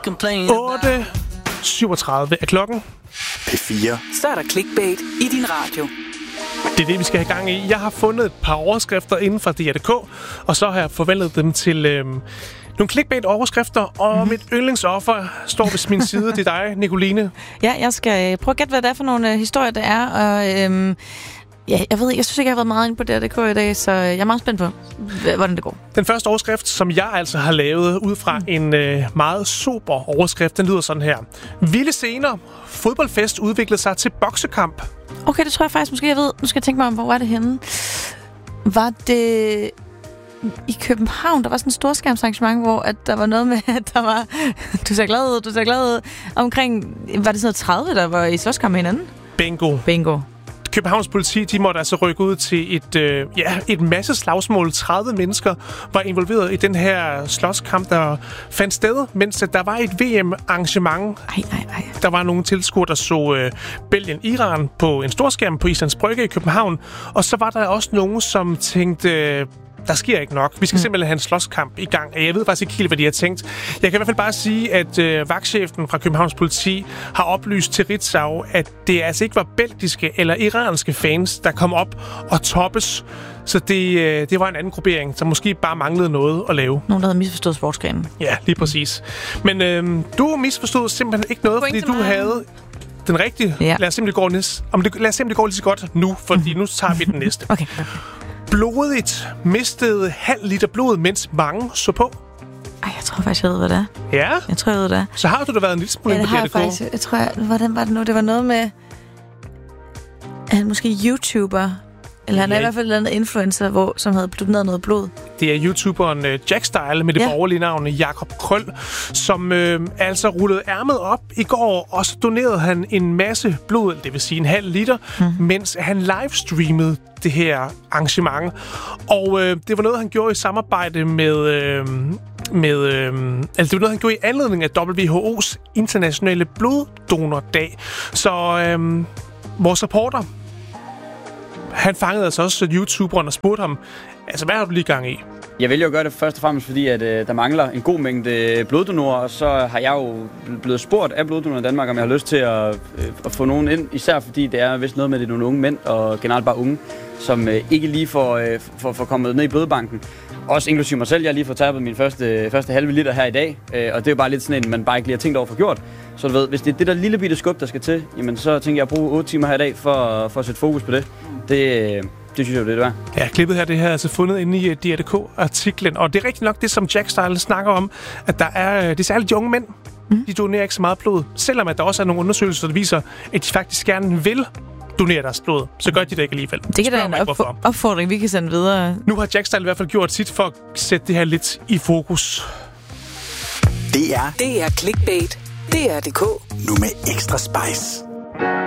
8:37 er klokken. P4. Så er der clickbait i din radio. Det er det, vi skal have gang i. Jeg har fundet et par overskrifter inden fra DR.dk, og så har jeg forvandlet dem til nogle clickbait-overskrifter, og mit yndlingsoffer står ved min side. Det er dig, Nicoline. Ja, jeg skal prøve at gætte, hvad det er for nogle historier, det er, og ja, jeg synes ikke, jeg har været meget inde på DR.dk i dag, så jeg er meget spændt på, hvordan det går. Den første overskrift, som jeg altså har lavet ud fra en meget sober overskrift, den lyder sådan her. Vilde scener. Fodboldfest udviklede sig til boksekamp. Okay, det tror jeg faktisk måske, jeg ved. Nu skal jeg tænke mig om, hvor var det henne? Var det i København? Der var sådan en storskærmsarrangement, hvor at der var noget med, at der var... Du ser glad ud. Omkring... Var det sådan noget 30, der var i slåskamp med hinanden? Bingo. Københavns politi, de måtte altså rykke ud til et masse slagsmål. 30 mennesker var involveret i den her slåskamp, der fandt sted, mens der var et VM-arrangement. Der var nogle tilskuere, der så Belgien-Iran på en storskærm på Islands Brygge i København. Og så var der også nogen, som tænkte... Der sker ikke nok. Vi skal simpelthen have en slåskamp i gang. Jeg ved faktisk ikke helt, hvad de har tænkt. Jeg kan i hvert fald bare sige, at vagtchefen fra Københavns politi har oplyst til Ritzau, at det altså ikke var belgiske eller iranske fans, der kom op og toppes. Så det var en anden gruppering, som måske bare manglede noget at lave. Nogen, der havde misforstået sportsgrenen. Ja, lige præcis. Men du misforstod simpelthen ikke noget, fordi du havde... Den rigtige. Ja. Lad os se, om det går lige så godt nu, fordi nu tager vi den næste. Okay. Blodigt mistede halv liter blod, mens mange så på. Jeg tror faktisk, jeg ved, hvad det er. Ja? Jeg tror, jeg ved, hvad det er. Så har du da været en lille smule på DR.dk. Jeg tror, hvordan var det nu? Det var noget med... Er han måske YouTuber? Eller han er i hvert fald en eller anden influencer, som havde doneret noget blod. Det er YouTuberen Jackstyle med det borgerlige navn Jakob Krøll, som altså rullede ærmet op i går, og så donerede han en masse blod, det vil sige en halv liter, mens han livestreamede det her arrangement. Og det var noget, han gjorde i samarbejde med det var noget, han gjorde i anledning af WHO's internationale bloddonordag. Så vores reporter, han fangede altså også YouTuberen og spurgte ham, altså hvad har du lige gang i? Jeg vælger at gøre det først og fremmest, fordi at, der mangler en god mængde bloddonorer, og så har jeg jo blevet spurgt af bloddonorer i Danmark, om jeg har lyst til at få nogen ind, især fordi det er vist noget med, det er nogle unge mænd, og generelt bare unge, som ikke lige får kommet ned i blodbanken. Også inklusive mig selv, jeg har lige fået tappet min første halve liter her i dag, og det er jo bare lidt sådan en, man bare ikke lige har tænkt over for gjort. Så du ved, hvis det er det der lille bitte skub, der skal til, jamen så tænker jeg at bruge 8 timer her i dag for at sætte fokus på det. Det synes jeg jo, det er. Ja, klippet her, det her er altså fundet inde i DR.dk-artiklen, og det er rigtig nok det, som Jackstyle snakker om, at det er særligt de unge mænd, de donerer ikke så meget blod, selvom at der også er nogle undersøgelser, der viser, at de faktisk gerne vil donere deres blod, så gør de det ikke alligevel. Det kan da en opfordring, vi kan sende videre. Nu har Jackstyle i hvert fald gjort sit for at sætte det her lidt i fokus. Det er Clickbait. DR.dk. Nu med ekstra spice.